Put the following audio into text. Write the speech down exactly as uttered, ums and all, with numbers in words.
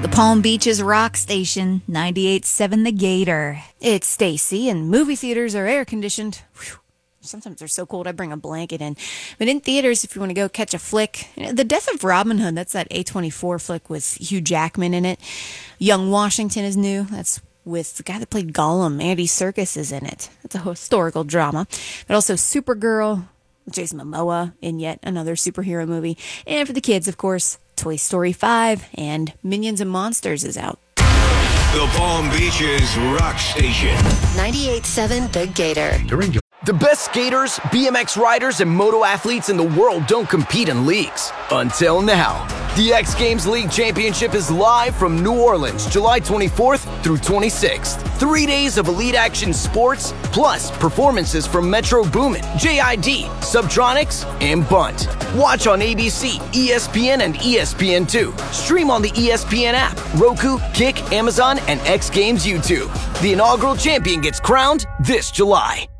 The Palm Beaches Rock Station, ninety-eight point seven The Gator. It's Stacy, and movie theaters are air-conditioned. Whew. Sometimes they're so cold I bring a blanket in. But in theaters, if you want to go catch a flick, The Death of Robin Hood, that's that A twenty-four flick with Hugh Jackman in it. Young Washington is new. That's with the guy that played Gollum. Andy Serkis is in it. It's a historical drama. But also Supergirl, with Jason Momoa in yet another superhero movie. And for the kids, of course, Toy Story five and Minions and Monsters is out. The Palm Beaches Rock Station. ninety-eight point seven The Gator. During The best skaters, B M X riders, and moto athletes in the world don't compete in leagues. Until now. The X Games League Championship is live from New Orleans, July twenty-fourth through twenty-sixth. Three days of elite action sports, plus performances from Metro Boomin, J I D, Subtronics, and Bunt. Watch on A B C, E S P N, and E S P N two. Stream on the E S P N app, Roku, Kick, Amazon, and X Games YouTube. The inaugural champion gets crowned this July.